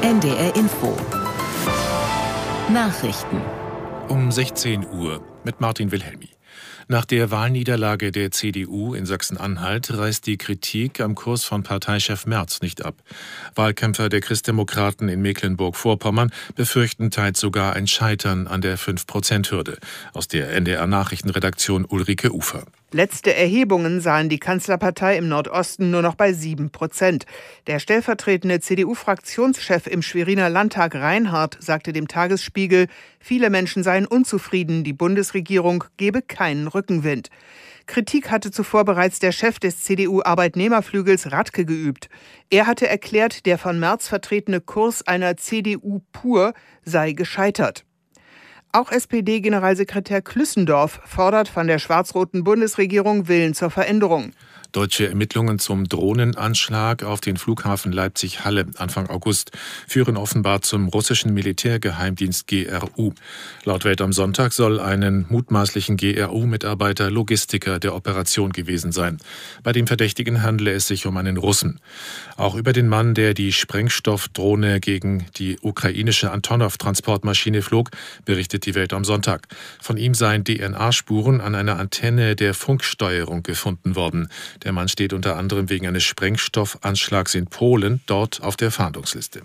NDR Info. Nachrichten. Um 16 Uhr mit Martin Wilhelmi. Nach der Wahlniederlage der CDU in Sachsen-Anhalt reißt die Kritik am Kurs von Parteichef Merz nicht ab. Wahlkämpfer der Christdemokraten in Mecklenburg-Vorpommern befürchten teils sogar ein Scheitern an der 5%-Hürde. Aus der NDR-Nachrichtenredaktion Ulrike Ufer. Letzte Erhebungen sahen die Kanzlerpartei im Nordosten nur noch bei 7%. Der stellvertretende CDU-Fraktionschef im Schweriner Landtag Reinhardt sagte dem Tagesspiegel, viele Menschen seien unzufrieden, die Bundesregierung gebe keinen Rückenwind. Kritik hatte zuvor bereits der Chef des CDU-Arbeitnehmerflügels Radke geübt. Er hatte erklärt, der von Merz vertretene Kurs einer CDU pur sei gescheitert. Auch SPD-Generalsekretär Klüssendorf fordert von der schwarz-roten Bundesregierung Willen zur Veränderung. Deutsche Ermittlungen zum Drohnenanschlag auf den Flughafen Leipzig-Halle Anfang August führen offenbar zum russischen Militärgeheimdienst GRU. Laut Welt am Sonntag soll einen mutmaßlichen GRU-Mitarbeiter Logistiker der Operation gewesen sein. Bei dem Verdächtigen handele es sich um einen Russen. Auch über den Mann, der die Sprengstoffdrohne gegen die ukrainische Antonov-Transportmaschine flog, berichtet die Welt am Sonntag. Von ihm seien DNA-Spuren an einer Antenne der Funksteuerung gefunden worden. Der Mann steht unter anderem wegen eines Sprengstoffanschlags in Polen dort auf der Fahndungsliste.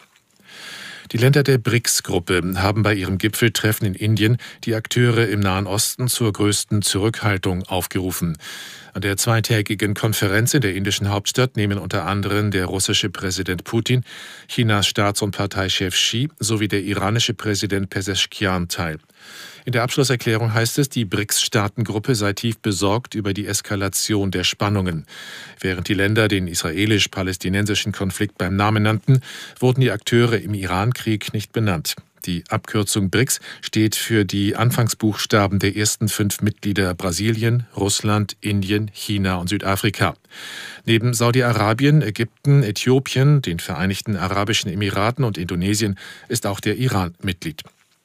Die Länder der BRICS-Gruppe haben bei ihrem Gipfeltreffen in Indien die Akteure im Nahen Osten zur größten Zurückhaltung aufgerufen. An der zweitägigen Konferenz in der indischen Hauptstadt nehmen unter anderem der russische Präsident Putin, Chinas Staats- und Parteichef Xi sowie der iranische Präsident Pezeshkian teil. In der Abschlusserklärung heißt es, die BRICS-Staatengruppe sei tief besorgt über die Eskalation der Spannungen. Während die Länder den israelisch-palästinensischen Konflikt beim Namen nannten, wurden die Akteure im Iran-Krieg nicht benannt. Die Abkürzung BRICS steht für die Anfangsbuchstaben der ersten 5 Mitglieder Brasilien, Russland, Indien, China und Südafrika. Neben Saudi-Arabien, Ägypten, Äthiopien, den Vereinigten Arabischen Emiraten und Indonesien ist auch der Iran Mitglied.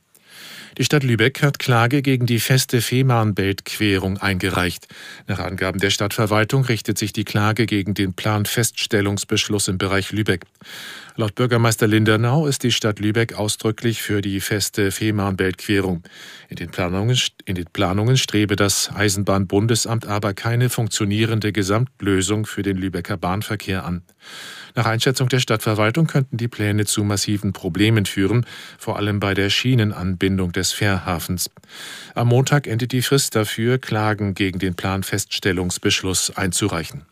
Die Stadt Lübeck hat Klage gegen die feste Fehmarnbelt-Querung eingereicht. Nach Angaben der Stadtverwaltung richtet sich die Klage gegen den Planfeststellungsbeschluss im Bereich Lübeck. Laut Bürgermeister Lindernau ist die Stadt Lübeck ausdrücklich für die feste Fehmarnbelt-Querung. In den Planungen strebe das Eisenbahnbundesamt aber keine funktionierende Gesamtlösung für den Lübecker Bahnverkehr an. Nach Einschätzung der Stadtverwaltung könnten die Pläne zu massiven Problemen führen, vor allem bei der Schienenanbindung des Fährhafens. Am Montag endet die Frist dafür, Klagen gegen den Planfeststellungsbeschluss einzureichen.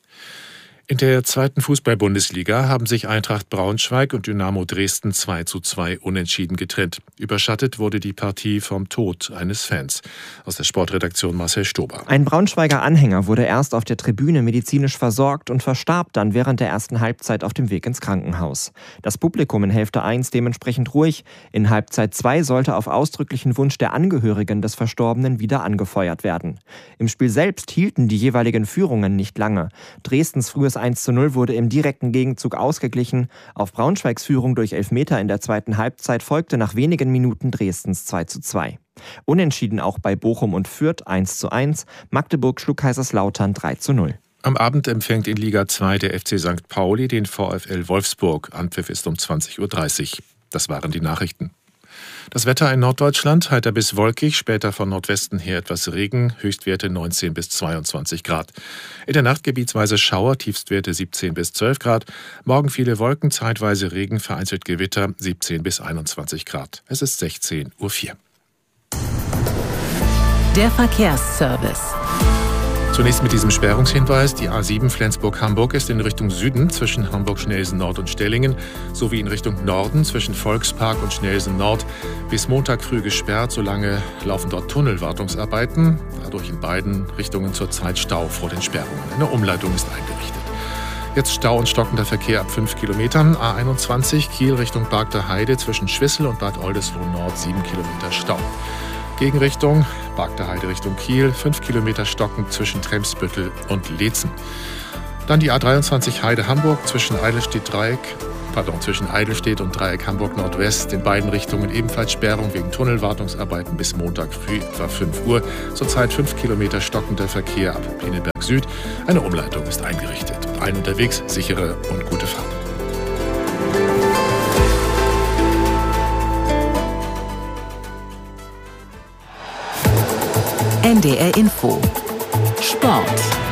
In der zweiten Fußball-Bundesliga haben sich Eintracht Braunschweig und Dynamo Dresden 2:2 unentschieden getrennt. Überschattet wurde die Partie vom Tod eines Fans. Aus der Sportredaktion Marcel Stober. Ein Braunschweiger Anhänger wurde erst auf der Tribüne medizinisch versorgt und verstarb dann während der ersten Halbzeit auf dem Weg ins Krankenhaus. Das Publikum in Hälfte 1 dementsprechend ruhig. In Halbzeit 2 sollte auf ausdrücklichen Wunsch der Angehörigen des Verstorbenen wieder angefeuert werden. Im Spiel selbst hielten die jeweiligen Führungen nicht lange. Dresdens frühes 1:0 wurde im direkten Gegenzug ausgeglichen. Auf Braunschweigs Führung durch Elfmeter in der zweiten Halbzeit folgte nach wenigen Minuten Dresdens 2:2. Unentschieden auch bei Bochum und Fürth 1:1. Magdeburg schlug Kaiserslautern 3:0. Am Abend empfängt in Liga 2 der FC St. Pauli den VfL Wolfsburg. Anpfiff ist um 20:30 Uhr. Das waren die Nachrichten. Das Wetter in Norddeutschland, heiter bis wolkig, später von Nordwesten her etwas Regen, Höchstwerte 19 bis 22 Grad. In der Nacht gebietsweise Schauer, Tiefstwerte 17 bis 12 Grad. Morgen viele Wolken, zeitweise Regen, vereinzelt Gewitter, 17 bis 21 Grad. Es ist 16:04 Uhr. Der Verkehrsservice. Zunächst mit diesem Sperrungshinweis. Die A7 Flensburg-Hamburg ist in Richtung Süden zwischen Hamburg-Schnelsen-Nord und Stellingen sowie in Richtung Norden zwischen Volkspark und Schnelsen-Nord bis Montag früh gesperrt. Solange laufen dort Tunnelwartungsarbeiten. Dadurch in beiden Richtungen zurzeit Stau vor den Sperrungen. Eine Umleitung ist eingerichtet. Jetzt Stau und stockender Verkehr ab 5 Kilometern. A21 Kiel Richtung Bargter Heide zwischen Schwissel und Bad Oldesloe-Nord 7 Kilometer Stau. Gegenrichtung, Bargter Heide Richtung Kiel, 5 Kilometer stockend zwischen Tremsbüttel und Leetzen. Dann die A23 Heide-Hamburg zwischen Eidelstedt und Dreieck Hamburg Nordwest. In beiden Richtungen ebenfalls Sperrung wegen Tunnelwartungsarbeiten bis Montag früh etwa 5 Uhr. Zurzeit 5 Kilometer stockender Verkehr ab Pinneberg Süd. Eine Umleitung ist eingerichtet. Allen unterwegs sichere und gute Fahrt. NDR Info. Sport.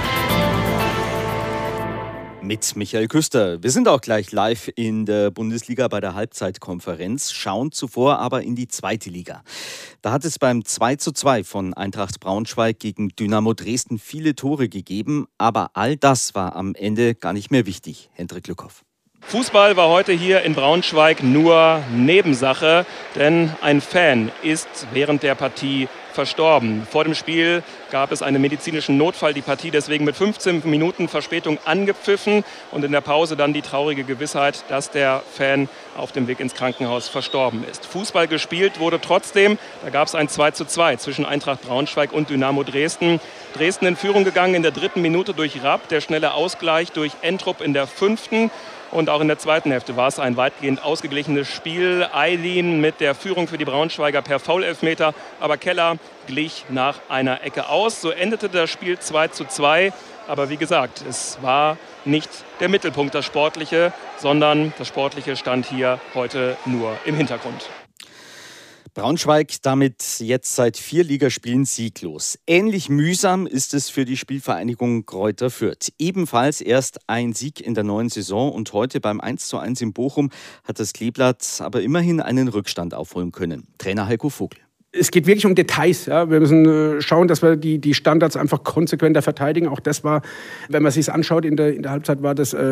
Mit Michael Küster. Wir sind auch gleich live in der Bundesliga bei der Halbzeitkonferenz, schauen zuvor aber in die zweite Liga. Da hat es beim 2:2 von Eintracht Braunschweig gegen Dynamo Dresden viele Tore gegeben, aber all das war am Ende gar nicht mehr wichtig. Hendrik Lückhoff. Fußball war heute hier in Braunschweig nur Nebensache, denn ein Fan ist während der Partie verstorben. Vor dem Spiel gab es einen medizinischen Notfall, die Partie deswegen mit 15 Minuten Verspätung angepfiffen und in der Pause dann die traurige Gewissheit, dass der Fan auf dem Weg ins Krankenhaus verstorben ist. Fußball gespielt wurde trotzdem, da gab es ein 2:2 zwischen Eintracht Braunschweig und Dynamo Dresden. Dresden in Führung gegangen in der 3. Minute durch Rapp, der schnelle Ausgleich durch Entrup in der 5. Und auch in der zweiten Hälfte war es ein weitgehend ausgeglichenes Spiel. Aylin mit der Führung für die Braunschweiger per Foul-Elfmeter, aber Keller glich nach einer Ecke aus. So endete das Spiel 2:2. Aber wie gesagt, es war nicht der Mittelpunkt, das Sportliche, sondern das Sportliche stand hier heute nur im Hintergrund. Braunschweig damit jetzt seit 4 Ligaspielen sieglos. Ähnlich mühsam ist es für die Spielvereinigung Greuther Fürth. Ebenfalls erst ein Sieg in der neuen Saison und heute beim 1:1 in Bochum hat das Kleeblatt aber immerhin einen Rückstand aufholen können. Trainer Heiko Vogel. Es geht wirklich um Details. Ja. Wir müssen schauen, dass wir die Standards einfach konsequenter verteidigen. Auch das war, wenn man sich es anschaut, in der Halbzeit war das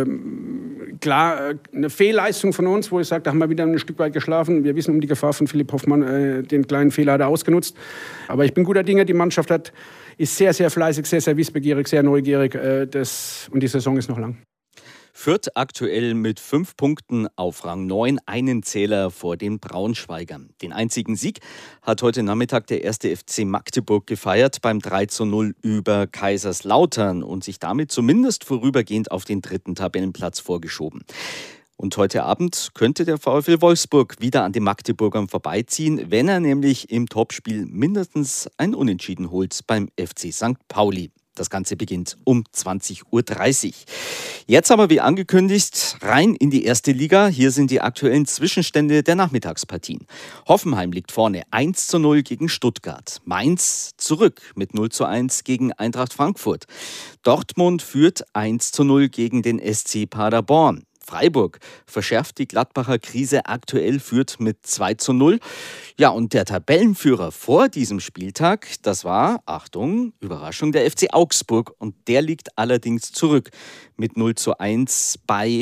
klar eine Fehlleistung von uns, wo ich sage, da haben wir wieder ein Stück weit geschlafen. Wir wissen um die Gefahr von Philipp Hoffmann, den kleinen Fehler hat er ausgenutzt. Aber ich bin guter Dinge, die Mannschaft ist sehr, sehr fleißig, sehr, sehr wissbegierig, sehr neugierig. Und die Saison ist noch lang. Fürth aktuell mit 5 Punkten auf Rang 9, einen Zähler vor den Braunschweigern. Den einzigen Sieg hat heute Nachmittag der 1. FC Magdeburg gefeiert beim 3:0 über Kaiserslautern und sich damit zumindest vorübergehend auf den 3. Tabellenplatz vorgeschoben. Und heute Abend könnte der VfL Wolfsburg wieder an den Magdeburgern vorbeiziehen, wenn er nämlich im Topspiel mindestens ein Unentschieden holt beim FC St. Pauli. Das Ganze beginnt um 20:30 Uhr. Jetzt aber, wie angekündigt, rein in die erste Liga. Hier sind die aktuellen Zwischenstände der Nachmittagspartien. Hoffenheim liegt vorne 1:0 gegen Stuttgart. Mainz zurück mit 0:1 gegen Eintracht Frankfurt. Dortmund führt 1:0 gegen den SC Paderborn. Freiburg verschärft die Gladbacher Krise, aktuell führt mit 2:0. Ja, und der Tabellenführer vor diesem Spieltag, das war, Achtung, Überraschung, der FC Augsburg. Und der liegt allerdings zurück mit 0:1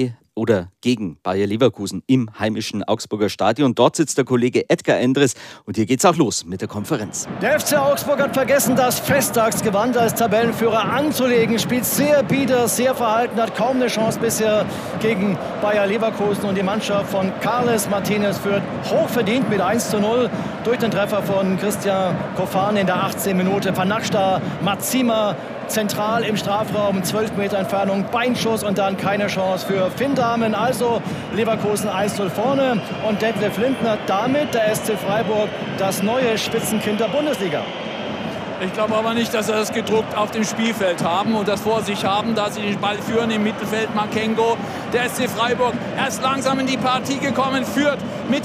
gegen Bayer Leverkusen im heimischen Augsburger Stadion. Dort sitzt der Kollege Edgar Endres und hier geht's auch los mit der Konferenz. Der FC Augsburg hat vergessen, das Festtagsgewand als Tabellenführer anzulegen. Spielt sehr bieder, sehr verhalten, hat kaum eine Chance bisher gegen Bayer Leverkusen. Und die Mannschaft von Carles Martinez führt hochverdient mit 1:0 durch den Treffer von Christian Kofan in der 18. Minute. Panaksta, Matsima zentral im Strafraum, 12 Meter Entfernung, Beinschuss und dann keine Chance für Finn Dahmen. Also Leverkusen 1:0 vorne und Detlef Lindner damit der SC Freiburg das neue Spitzenkind der Bundesliga. Ich glaube aber nicht, dass sie das gedruckt auf dem Spielfeld haben und das vor sich haben, da sie den Ball führen im Mittelfeld. Makengo, der SC Freiburg, erst langsam in die Partie gekommen, führt mit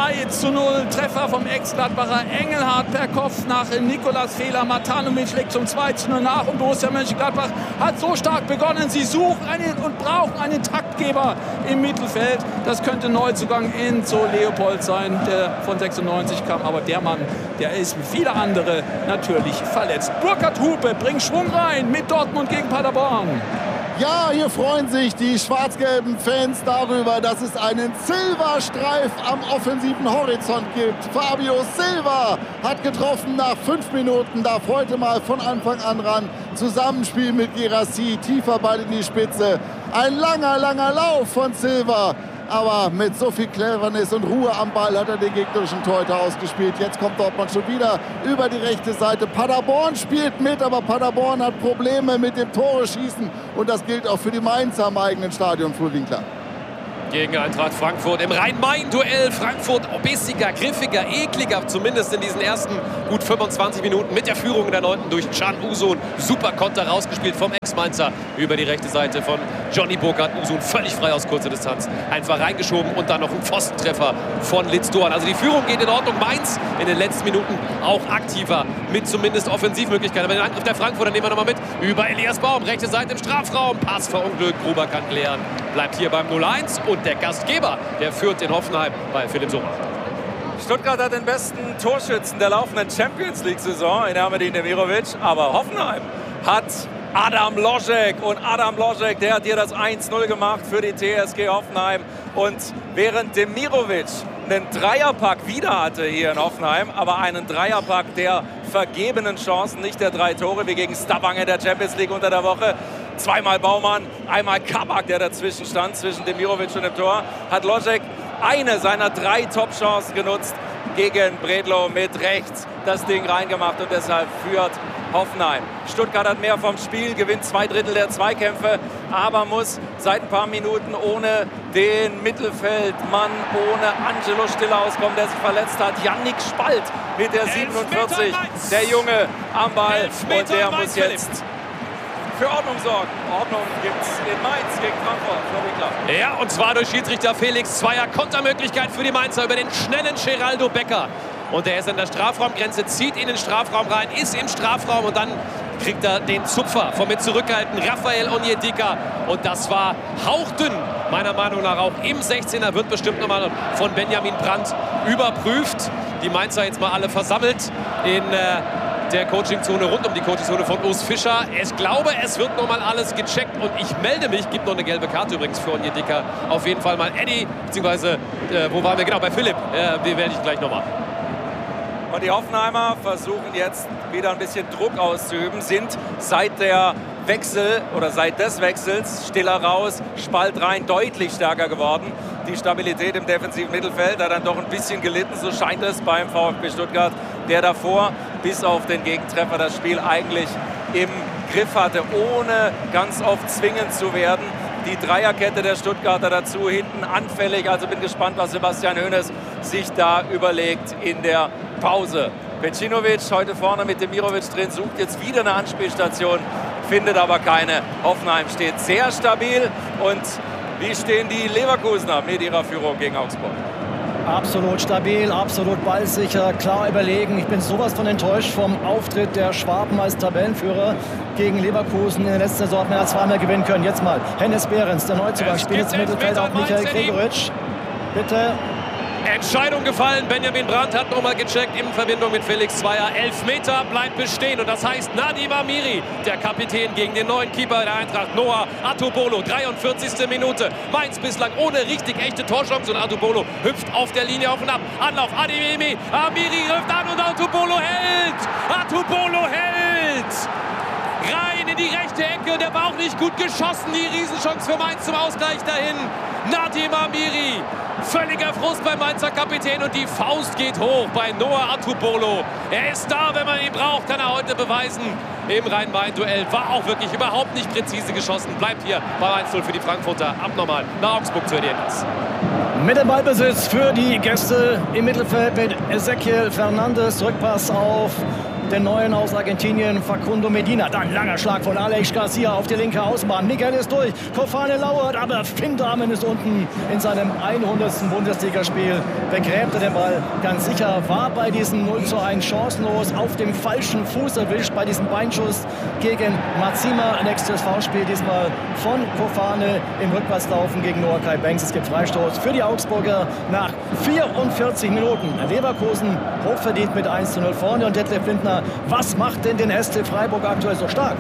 2:0. Treffer vom Ex-Gladbacher Engelhardt per Kopf nach Nikolas Fehler. Matanovic legt zum 2:0 nach und Borussia Mönchengladbach hat so stark begonnen. Sie suchen und brauchen einen Taktgeber im Mittelfeld. Das könnte Neuzugang Enzo Leopold sein, der von 96 kam. Aber der Mann, der ist wie viele andere natürlich verletzt. Burkhard Hupe bringt Schwung rein mit Dortmund gegen Paderborn. Ja, hier freuen sich die schwarz-gelben Fans darüber, dass es einen Silva-Streif am offensiven Horizont gibt. Fabio Silva hat getroffen nach 5 Minuten, darf heute mal von Anfang an ran. Zusammenspiel mit Guirassy, tiefer Ball in die Spitze. Ein langer Lauf von Silva. Aber mit so viel Cleverness und Ruhe am Ball hat er den gegnerischen Torhüter ausgespielt. Jetzt kommt Dortmund schon wieder über die rechte Seite. Paderborn spielt mit, aber Paderborn hat Probleme mit dem Tore schießen. Und das gilt auch für die Mainzer am eigenen Stadion, Frühwinkler. gegen Eintracht Frankfurt. Im Rhein-Main-Duell Frankfurt bissiger, griffiger, ekliger, zumindest in diesen ersten gut 25 Minuten mit der Führung in der 9. durch Can Uzun. Super Konter rausgespielt vom Ex-Mainzer über die rechte Seite von Johnny Burkhardt. Uzun völlig frei aus kurzer Distanz. Einfach reingeschoben und dann noch ein Pfostentreffer von Litz Doan. Also die Führung geht in Ordnung. Mainz in den letzten Minuten auch aktiver mit zumindest Offensivmöglichkeiten. Aber den Angriff der Frankfurter nehmen wir nochmal mit. Über Elias Baum, rechte Seite im Strafraum. Pass verunglückt, Gruber kann klären. Bleibt hier beim 0-1 und der Gastgeber, der führt in Hoffenheim bei Philipp Sommer. Stuttgart hat den besten Torschützen der laufenden Champions-League-Saison in Ermedin Demirovic, aber Hoffenheim hat Adam Loschek und Adam Loschek, der hat hier das 1-0 gemacht für die TSG Hoffenheim und während Demirovic einen Dreierpack wieder hatte hier in Hoffenheim, aber einen Dreierpack der vergebenen Chancen, nicht der 3 Tore wie gegen Stavanger in der Champions League unter der Woche. Zweimal Baumann, einmal Kabak, der dazwischen stand, zwischen Demirovic und dem Tor, hat Loschek eine seiner 3 Top-Chancen genutzt gegen Bredlow mit rechts das Ding reingemacht und deshalb führt Hoffenheim. Stuttgart hat mehr vom Spiel, gewinnt 2/3 der Zweikämpfe, aber muss seit ein paar Minuten ohne den Mittelfeldmann, ohne Angelo Stiller auskommen, der sich verletzt hat. Yannick Spalt mit der 47, der Junge am Ball und der muss jetzt für Ordnung sorgen. Ordnung gibt es in Mainz gegen Frankfurt. Ja, und zwar durch Schiedsrichter Felix Zweier. Kontermöglichkeit für die Mainzer über den schnellen Geraldo Becker. Und der ist an der Strafraumgrenze, zieht in den Strafraum rein, ist im Strafraum und dann kriegt er den Zupfer vom mit zurückgehalten Rafael Onyedika. Und das war hauchdünn, meiner Meinung nach auch im 16er, wird bestimmt nochmal von Benjamin Brandt überprüft. Die Mainzer jetzt mal alle versammelt in der Coachingzone, rund um die Coachingzone von Urs Fischer. Ich glaube, es wird nochmal alles gecheckt und ich melde mich, gibt noch eine gelbe Karte übrigens für Onyedika. Auf jeden Fall mal Eddie, beziehungsweise, wo waren wir? Genau, bei Philipp, die werde ich gleich nochmal. Und die Hoffenheimer versuchen jetzt wieder ein bisschen Druck auszuüben, sind seit des Wechsels Stiller raus, Spalt rein, deutlich stärker geworden. Die Stabilität im defensiven Mittelfeld hat dann doch ein bisschen gelitten, so scheint es beim VfB Stuttgart, der davor bis auf den Gegentreffer das Spiel eigentlich im Griff hatte, ohne ganz oft zwingend zu werden. Die Dreierkette der Stuttgarter dazu hinten anfällig, also bin gespannt, was Sebastian Hoeneß sich da überlegt in der Pause. Pecinovic heute vorne mit Demirovic drin, sucht jetzt wieder eine Anspielstation, findet aber keine. Hoffenheim steht sehr stabil. Und wie stehen die Leverkusener mit ihrer Führung gegen Augsburg? Absolut stabil, absolut ballsicher, klar überlegen. Ich bin sowas von enttäuscht vom Auftritt der Schwaben als Tabellenführer gegen Leverkusen. In der letzten Saison hat man ja zweimal gewinnen können. Jetzt mal Hennes Behrens, der Neuzugang, spielt ins Mittelfeld auf Michael Gregoritsch. Bitte. Entscheidung gefallen. Benjamin Brandt hat nochmal gecheckt in Verbindung mit Felix Zweier. 11 Meter bleibt bestehen. Und das heißt Nadim Amiri, der Kapitän gegen den neuen Keeper der Eintracht, Noah Atubolo. 43. Minute. Mainz bislang ohne richtig echte Torchance. Und Atubolo hüpft auf der Linie auf und ab. Anlauf, Adeyemi. Amiri hüpft an und Atubolo hält. Atubolo hält. Rein in die rechte Ecke. Der war auch nicht gut geschossen. Die Riesenchance für Mainz zum Ausgleich dahin. Nadim Amiri. Völliger Frust beim Mainzer Kapitän und die Faust geht hoch bei Noah Atubolo. Er ist da, wenn man ihn braucht, kann er heute beweisen. Im Rhein-Main-Duell war auch wirklich überhaupt nicht präzise geschossen. Bleibt hier bei 1-0 für die Frankfurter. Abnormal nach Augsburg zu Edienz. Mit dem Ballbesitz für die Gäste im Mittelfeld mit Ezequiel Fernandes. Rückpass auf den Neuen aus Argentinien, Facundo Medina. Dann langer Schlag von Alex Garcia auf die linke Außenbahn. Miguel ist durch, Kofane lauert, aber Findrahmen ist unten in seinem 100. Bundesligaspiel. Begräbt er den Ball ganz sicher, war bei diesem 0:1 chancenlos, auf dem falschen Fuß erwischt bei diesem Beinschuss gegen Mazima. Nächstes Foulspiel diesmal von Kofane im Rückwärtslaufen gegen Noah Kai Banks. Es gibt Freistoß für die Augsburger nach 44 Minuten. Leverkusen hochverdient mit 1:0 vorne und Detlef Lindner. Was macht denn den SC Freiburg aktuell so stark?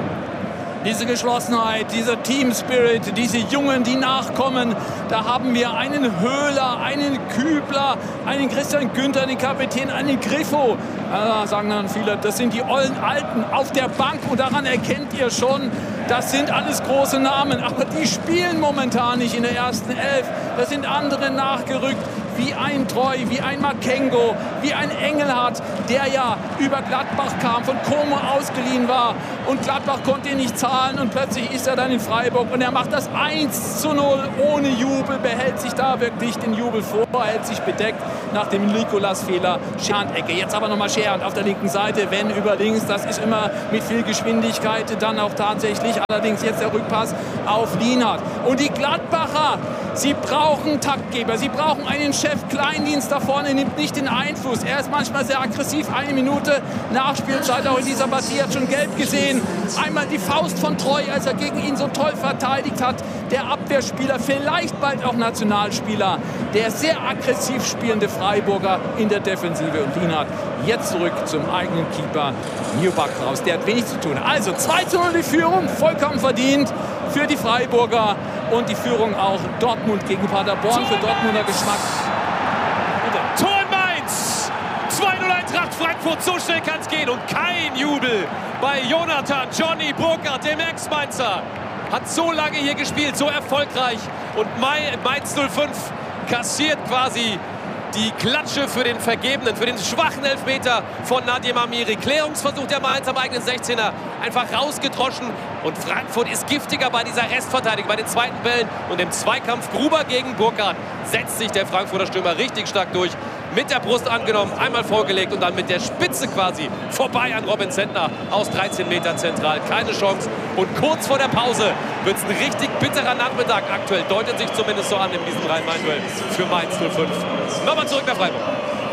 Diese Geschlossenheit, dieser Team Spirit, diese Jungen, die nachkommen. Da haben wir einen Höhler, einen Kübler, einen Christian Günther, den Kapitän, einen Griffo. Da sagen dann viele, das sind die ollen Alten auf der Bank. Und daran erkennt ihr schon, das sind alles große Namen. Aber die spielen momentan nicht in der ersten Elf. Da sind andere nachgerückt. Wie ein Treu, wie ein Makengo, wie ein Engelhardt, der ja über Gladbach kam, von Como ausgeliehen war. Und Gladbach konnte ihn nicht zahlen und plötzlich ist er dann in Freiburg und er macht das 1:0 ohne Jubel. Jubel, behält sich da wirklich den Jubel vor, hält sich bedeckt nach dem Nicolas-Fehler. Scherhand-Ecke, jetzt aber nochmal Scherhand auf der linken Seite, wenn über links, das ist immer mit viel Geschwindigkeit dann auch tatsächlich, allerdings jetzt der Rückpass auf Lienhardt. Und die Gladbacher, sie brauchen Taktgeber, sie brauchen einen Chef. Kleindienst da vorne nimmt nicht den Einfluss, er ist manchmal sehr aggressiv, 1 Minute Nachspielzeit auch in dieser Partie, hat schon gelb gesehen. Einmal die Faust von Treu, als er gegen ihn so toll verteidigt hat. Der Abwehrspieler, vielleicht bald auch Nationalspieler, der sehr aggressiv spielende Freiburger in der Defensive. Und Lienhardt jetzt zurück zum eigenen Keeper Newback raus. Der hat wenig zu tun. Also 2:0 die Führung, vollkommen verdient für die Freiburger. Und die Führung auch Dortmund gegen Paderborn für Dortmunder Geschmack. Tor in Mainz! 2:0 Eintracht Frankfurt, so schnell kann es gehen. Und kein Jubel bei Jonathan Johnny Burkhardt, dem Ex-Mainzer. Hat so lange hier gespielt, so erfolgreich. Und Mainz 05 kassiert quasi die Klatsche für den vergebenen, für den schwachen Elfmeter von Nadim Amiri. Klärungsversuch der Mainz am eigenen 16er. Einfach rausgedroschen. Und Frankfurt ist giftiger bei dieser Restverteidigung, bei den zweiten Bällen. Und im Zweikampf Gruber gegen Burkhardt setzt sich der Frankfurter Stürmer richtig stark durch. Mit der Brust angenommen, einmal vorgelegt und dann mit der Spitze quasi vorbei an Robin Zentner aus 13 Metern zentral. Keine Chance. Und kurz vor der Pause wird es ein richtig bitterer Nachmittag aktuell. Deutet sich zumindest so an in diesem Rhein-Main-Duell für Mainz 05. Nochmal zurück nach Freiburg.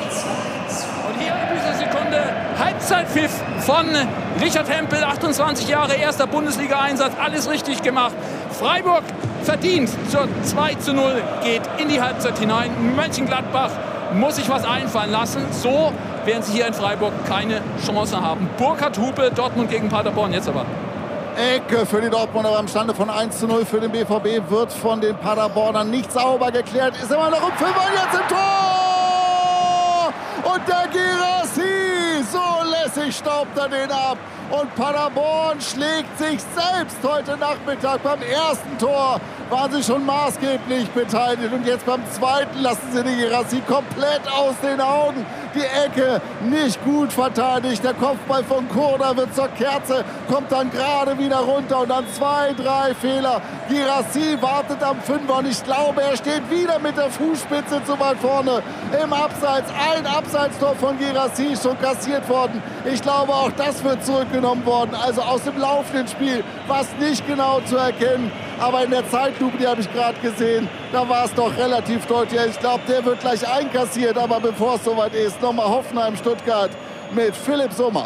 Und hier in dieser Sekunde Halbzeitpfiff von Richard Hempel, 28 Jahre, erster Bundesliga-Einsatz, alles richtig gemacht. Freiburg verdient zur 2:0, geht in die Halbzeit hinein. Mönchengladbach muss sich was einfallen lassen. So werden sie hier in Freiburg keine Chance haben. Burkhardt, Hupe, Dortmund gegen Paderborn. Jetzt aber Ecke für die Dortmunder beim Stande von 1:0 für den BVB. Wird von den Paderbornern nicht sauber geklärt. Ist immer noch im Fünfer und jetzt im Tor! Und der Guirassy, so lässig staubt er den ab. Und Paderborn schlägt sich selbst heute Nachmittag. Beim ersten Tor waren sie schon maßgeblich beteiligt. Und jetzt beim zweiten lassen sie den Guirassy komplett aus den Augen. Die Ecke nicht gut verteidigt. Der Kopfball von Kurda wird zur Kerze, kommt dann gerade wieder runter. Und dann 2, 3 Fehler. Guirassy wartet am Fünfer. Und ich glaube, er steht wieder mit der Fußspitze zu weit vorne im Abseits. Ein Abseitstor von Guirassy schon kassiert worden. Ich glaube, auch das wird zurückgenommen worden. Also aus dem laufenden Spiel war es nicht genau zu erkennen. Aber in der Zeitlupe, die habe ich gerade gesehen, da war es doch relativ deutlich. Ich glaube, der wird gleich einkassiert. Aber bevor es soweit ist, nochmal Hoffenheim-Stuttgart mit Philipp Sommer.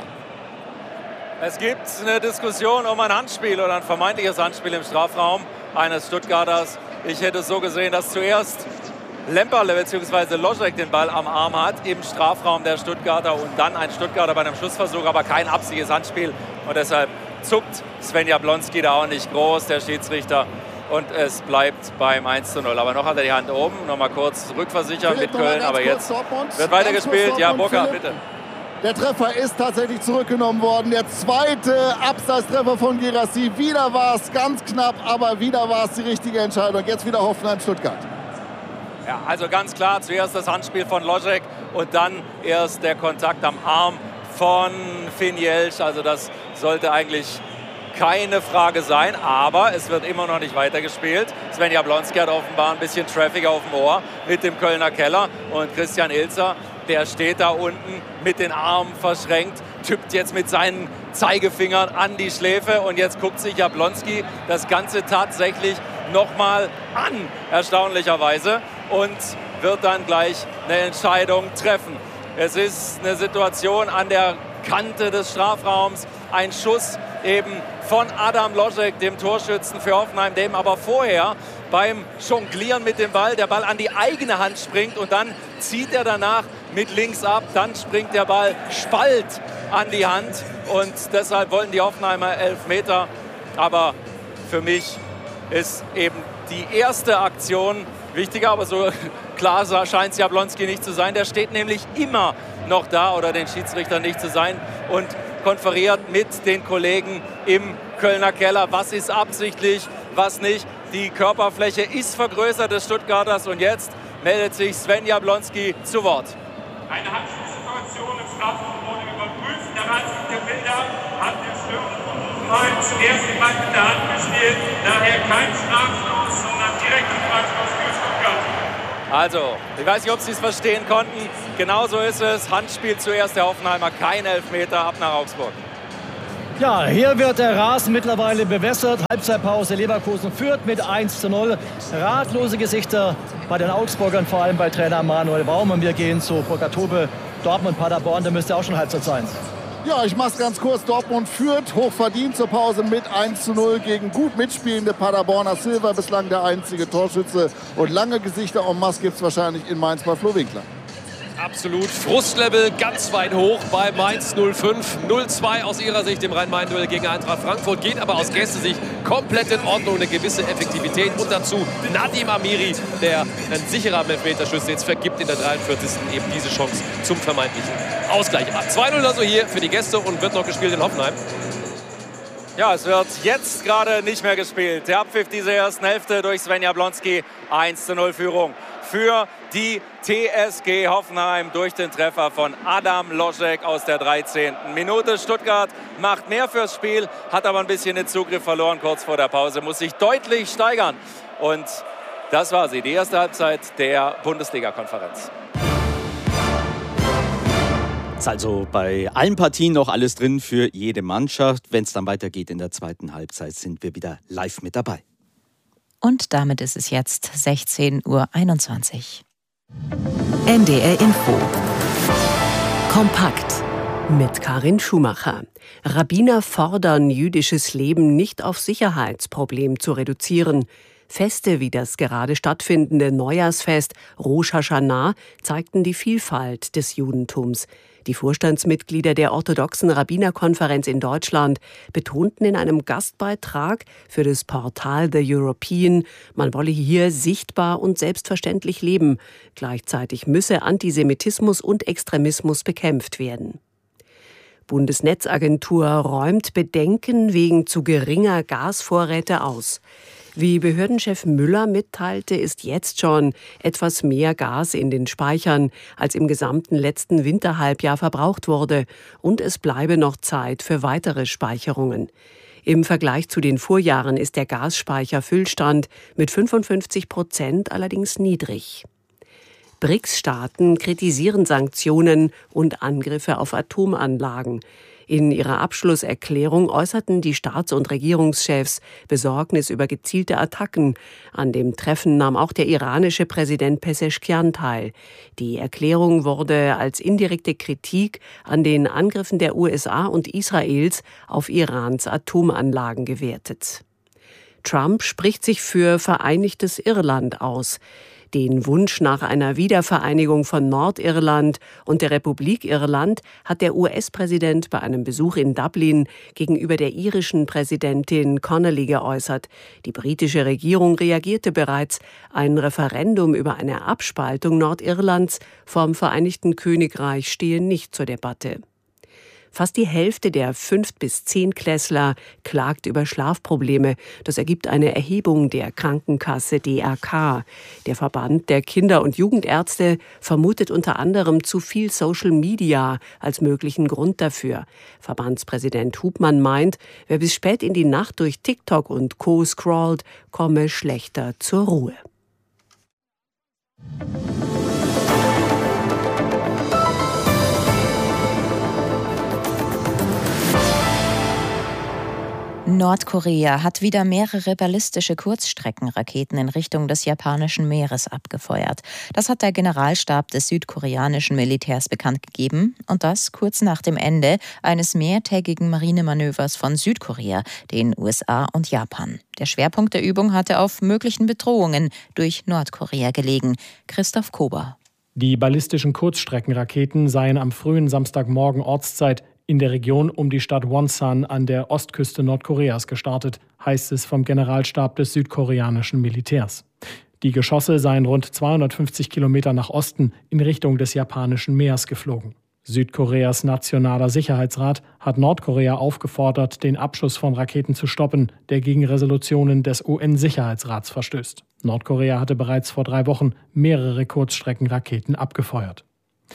Es gibt eine Diskussion um ein Handspiel oder ein vermeintliches Handspiel im Strafraum eines Stuttgarters. Ich hätte es so gesehen, dass zuerst Lemperle bzw. Loschek den Ball am Arm hat im Strafraum der Stuttgarter und dann ein Stuttgarter bei einem Schussversuch, aber kein absichtliches Handspiel. Und deshalb zuckt Sven Jablonski da auch nicht groß, der Schiedsrichter. Und es bleibt beim 1:0. Aber noch hat er die Hand oben. Noch mal kurz rückversichern Philipp, mit Köln. Aber jetzt wird weitergespielt. Ja, Burkhardt, bitte. Der Treffer ist tatsächlich zurückgenommen worden. Der zweite Abseitstreffer von Guirassy. Wieder war es ganz knapp, aber wieder war es die richtige Entscheidung. Jetzt wieder Hoffenheim-Stuttgart. Ja, also ganz klar, zuerst das Handspiel von Loschek und dann erst der Kontakt am Arm von Finn Jelsch. Also das sollte eigentlich keine Frage sein, aber es wird immer noch nicht weitergespielt. Sven Jablonski hat offenbar ein bisschen Traffic auf dem Ohr mit dem Kölner Keller und Christian Ilzer, der steht da unten mit den Armen verschränkt, tippt jetzt mit seinen Zeigefingern an die Schläfe und jetzt guckt sich Jablonski das Ganze tatsächlich nochmal an, erstaunlicherweise, und wird dann gleich eine Entscheidung treffen. Es ist eine Situation an der Kante des Strafraums, ein Schuss eben von Adam Loschek, dem Torschützen für Hoffenheim, dem aber vorher beim Jonglieren mit dem Ball der Ball an die eigene Hand springt und dann zieht er danach mit links ab, dann springt der Ball Spalt an die Hand und deshalb wollen die Hoffenheimer Elfmeter. Aber für mich ist eben die erste Aktion wichtiger, aber so klar scheint es Jablonski nicht zu sein. Der steht nämlich immer noch da, oder den Schiedsrichter nicht zu sein, und konferiert mit den Kollegen im Kölner Keller. Was ist absichtlich, was nicht? Die Körperfläche ist vergrößert des Stuttgarters und jetzt meldet sich Sven Jablonski zu Wort. Eine Handschuhsituation im Strafraum wurde überprüft. Der Ansicht der Bilder hat der Stürmer von Mainz zuerst den Ball mit der Hand gespielt. Daher kein Strafstoß, sondern direkten Freistoß für Also, ich weiß nicht, ob Sie es verstehen konnten. Genauso ist es. Handspiel zuerst der Hoffenheimer, kein Elfmeter, ab nach Augsburg. Ja, hier wird der Rasen mittlerweile bewässert. Halbzeitpause, Leverkusen führt mit 1:0. Ratlose Gesichter bei den Augsburgern, vor allem bei Trainer Manuel Baum. Und wir gehen zu Burkhard Tobe, Dortmund-Paderborn, da müsste auch schon Halbzeit sein. Ja, ich mach's ganz kurz. Dortmund führt hochverdient zur Pause mit 1:0 gegen gut mitspielende Paderborner. Silva bislang der einzige Torschütze. Und lange Gesichter en masse gibt's wahrscheinlich in Mainz bei Flo Winkler. Absolut. Frustlevel ganz weit hoch bei Mainz 05. 0-2 aus ihrer Sicht im Rhein-Main-Duell gegen Eintracht Frankfurt. Geht aber aus Gästesicht komplett in Ordnung. Eine gewisse Effektivität. Und dazu Nadim Amiri, der ein sicherer Elfmeterschütze jetzt vergibt in der 43. eben diese Chance zum vermeintlichen Ausgleich. 2:0 also hier für die Gäste und wird noch gespielt in Hoffenheim. Ja, es wird jetzt gerade nicht mehr gespielt. Der Abpfiff dieser ersten Hälfte durch Sven Jablonski. 1:0 Führung für die TSG Hoffenheim durch den Treffer von Adam Loschek aus der 13. Minute. Stuttgart macht mehr fürs Spiel, hat aber ein bisschen den Zugriff verloren kurz vor der Pause, muss sich deutlich steigern. Und das war sie, die erste Halbzeit der Bundesliga-Konferenz. Ist also bei allen Partien noch alles drin für jede Mannschaft. Wenn es dann weitergeht in der zweiten Halbzeit, sind wir wieder live mit dabei. Und damit ist es jetzt 16:21 Uhr. NDR Info. Kompakt. Mit Karin Schumacher. Rabbiner fordern, jüdisches Leben nicht auf Sicherheitsproblem zu reduzieren. Feste wie das gerade stattfindende Neujahrsfest Rosh Hashanah zeigten die Vielfalt des Judentums. Die Vorstandsmitglieder der orthodoxen Rabbinerkonferenz in Deutschland betonten in einem Gastbeitrag für das Portal The European, man wolle hier sichtbar und selbstverständlich leben. Gleichzeitig müsse Antisemitismus und Extremismus bekämpft werden. Bundesnetzagentur räumt Bedenken wegen zu geringer Gasvorräte aus. Wie Behördenchef Müller mitteilte, ist jetzt schon etwas mehr Gas in den Speichern, als im gesamten letzten Winterhalbjahr verbraucht wurde. Und es bleibe noch Zeit für weitere Speicherungen. Im Vergleich zu den Vorjahren ist der Gasspeicherfüllstand mit 55% allerdings niedrig. BRICS-Staaten kritisieren Sanktionen und Angriffe auf Atomanlagen. In ihrer Abschlusserklärung äußerten die Staats- und Regierungschefs Besorgnis über gezielte Attacken. An dem Treffen nahm auch der iranische Präsident Pezeshkian teil. Die Erklärung wurde als indirekte Kritik an den Angriffen der USA und Israels auf Irans Atomanlagen gewertet. Trump spricht sich für vereinigtes Irland aus. Den Wunsch nach einer Wiedervereinigung von Nordirland und der Republik Irland hat der US-Präsident bei einem Besuch in Dublin gegenüber der irischen Präsidentin Connolly geäußert. Die britische Regierung reagierte bereits. Ein Referendum über eine Abspaltung Nordirlands vom Vereinigten Königreich stehe nicht zur Debatte. Fast die Hälfte der 5- bis 10-Klässler klagt über Schlafprobleme. Das ergibt eine Erhebung der Krankenkasse DRK. Der Verband der Kinder- und Jugendärzte vermutet unter anderem zu viel Social Media als möglichen Grund dafür. Verbandspräsident Hubmann meint, wer bis spät in die Nacht durch TikTok und Co. scrollt, komme schlechter zur Ruhe. Nordkorea hat wieder mehrere ballistische Kurzstreckenraketen in Richtung des japanischen Meeres abgefeuert. Das hat der Generalstab des südkoreanischen Militärs bekannt gegeben. Und das kurz nach dem Ende eines mehrtägigen Marinemanövers von Südkorea, den USA und Japan. Der Schwerpunkt der Übung hatte auf möglichen Bedrohungen durch Nordkorea gelegen. Christoph Kober. Die ballistischen Kurzstreckenraketen seien am frühen Samstagmorgen Ortszeit in der Region um die Stadt Wonsan an der Ostküste Nordkoreas gestartet, heißt es vom Generalstab des südkoreanischen Militärs. Die Geschosse seien rund 250 Kilometer nach Osten in Richtung des japanischen Meers geflogen. Südkoreas Nationaler Sicherheitsrat hat Nordkorea aufgefordert, den Abschuss von Raketen zu stoppen, der gegen Resolutionen des UN-Sicherheitsrats verstößt. Nordkorea hatte bereits vor 3 Wochen mehrere Kurzstreckenraketen abgefeuert.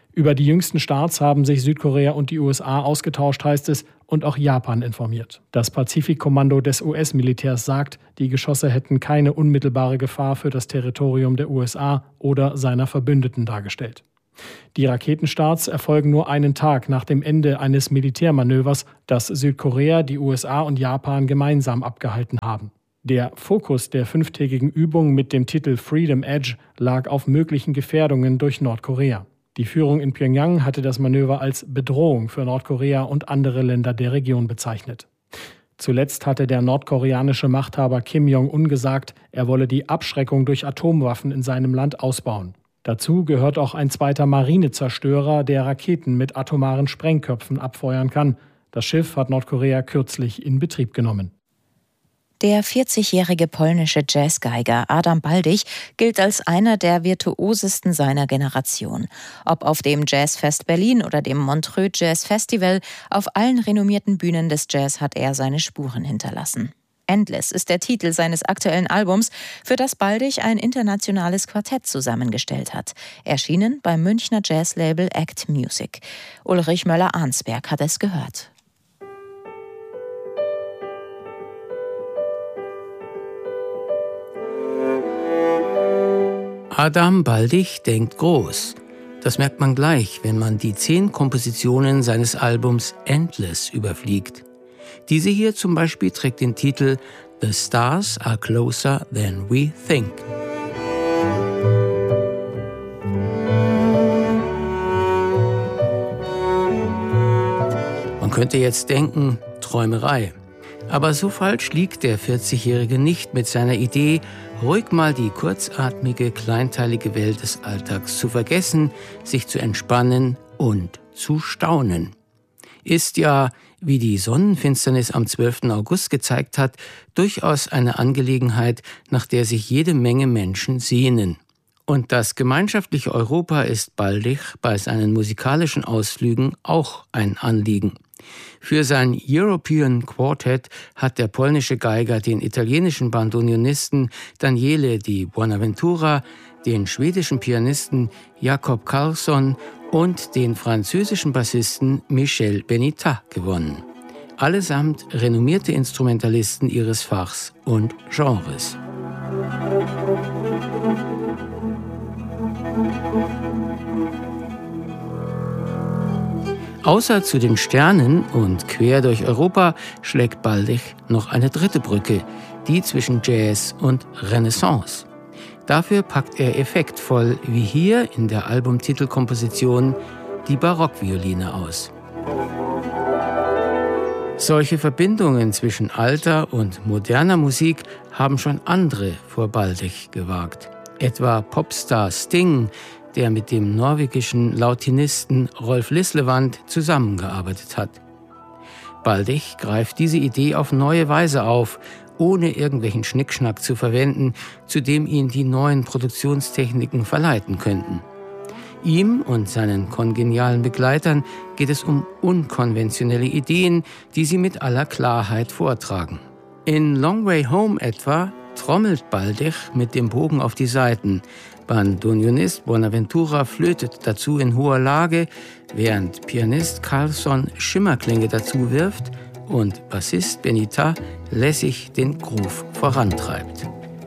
Über die jüngsten Starts haben sich Südkorea und die USA ausgetauscht, heißt es, und auch Japan informiert. Das Pazifikkommando des US-Militärs sagt, die Geschosse hätten keine unmittelbare Gefahr für das Territorium der USA oder seiner Verbündeten dargestellt. Die Raketenstarts erfolgen nur einen Tag nach dem Ende eines Militärmanövers, das Südkorea, die USA und Japan gemeinsam abgehalten haben. Der Fokus der 5-tägigen Übung mit dem Titel Freedom Edge lag auf möglichen Gefährdungen durch Nordkorea. Die Führung in Pyongyang hatte das Manöver als Bedrohung für Nordkorea und andere Länder der Region bezeichnet. Zuletzt hatte der nordkoreanische Machthaber Kim Jong-un gesagt, er wolle die Abschreckung durch Atomwaffen in seinem Land ausbauen. Dazu gehört auch ein zweiter Marinezerstörer, der Raketen mit atomaren Sprengköpfen abfeuern kann. Das Schiff hat Nordkorea kürzlich in Betrieb genommen. Der 40-jährige polnische Jazzgeiger Adam Baldich gilt als einer der virtuosesten seiner Generation. Ob auf dem Jazzfest Berlin oder dem Montreux Jazz Festival, auf allen renommierten Bühnen des Jazz hat er seine Spuren hinterlassen. Endless ist der Titel seines aktuellen Albums, für das Baldich ein internationales Quartett zusammengestellt hat. Erschienen beim Münchner Jazzlabel Act Music. Ulrich Möller-Arnsberg hat es gehört. Adam Baldich denkt groß. Das merkt man gleich, wenn man die 10 Kompositionen seines Albums Endless überfliegt. Diese hier zum Beispiel trägt den Titel The Stars are closer than we think. Man könnte jetzt denken, Träumerei. Aber so falsch liegt der 40-Jährige nicht mit seiner Idee, ruhig mal die kurzatmige, kleinteilige Welt des Alltags zu vergessen, sich zu entspannen und zu staunen. Ist ja, wie die Sonnenfinsternis am 12. August gezeigt hat, durchaus eine Angelegenheit, nach der sich jede Menge Menschen sehnen. Und das gemeinschaftliche Europa ist Baldich bei seinen musikalischen Ausflügen auch ein Anliegen. Für sein European Quartet hat der polnische Geiger den italienischen Bandonionisten Daniele di Buonaventura, den schwedischen Pianisten Jakob Karlsson und den französischen Bassisten Michel Benita gewonnen. Allesamt renommierte Instrumentalisten ihres Fachs und Genres. Außer zu den Sternen und quer durch Europa schlägt Baldich noch eine dritte Brücke, die zwischen Jazz und Renaissance. Dafür packt er effektvoll, wie hier in der Albumtitelkomposition, die Barockvioline aus. Solche Verbindungen zwischen alter und moderner Musik haben schon andere vor Baldich gewagt. Etwa Popstar Sting, der mit dem norwegischen Lautinisten Rolf Lislevand zusammengearbeitet hat. Baldich greift diese Idee auf neue Weise auf, ohne irgendwelchen Schnickschnack zu verwenden, zu dem ihn die neuen Produktionstechniken verleiten könnten. Ihm und seinen kongenialen Begleitern geht es um unkonventionelle Ideen, die sie mit aller Klarheit vortragen. In Long Way Home etwa trommelt Baldich mit dem Bogen auf die Saiten. Bandonionist Buonaventura flötet dazu in hoher Lage, während Pianist Karlsson Schimmerklänge dazu wirft und Bassist Benita lässig den Groove vorantreibt.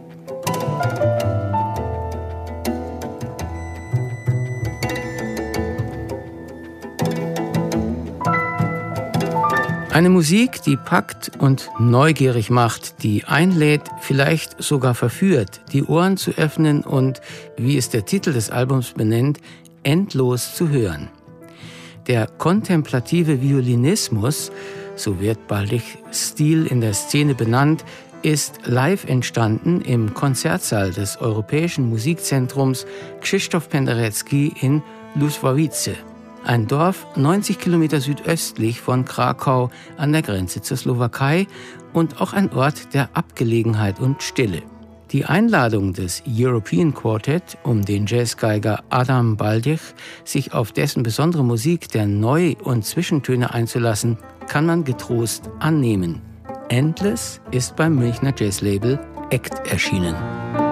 Eine Musik, die packt und neugierig macht, die einlädt, vielleicht sogar verführt, die Ohren zu öffnen und, wie es der Titel des Albums benennt, endlos zu hören. Der kontemplative Violinismus, so wird Baldichs Stil in der Szene benannt, ist live entstanden im Konzertsaal des Europäischen Musikzentrums Krzysztof Penderecki in Łużowice. Ein Dorf 90 Kilometer südöstlich von Krakau an der Grenze zur Slowakei und auch ein Ort der Abgelegenheit und Stille. Die Einladung des European Quartet, um den Jazzgeiger Adam Baldich, sich auf dessen besondere Musik der Neu- und Zwischentöne einzulassen, kann man getrost annehmen. Endless ist beim Münchner Jazzlabel Act erschienen.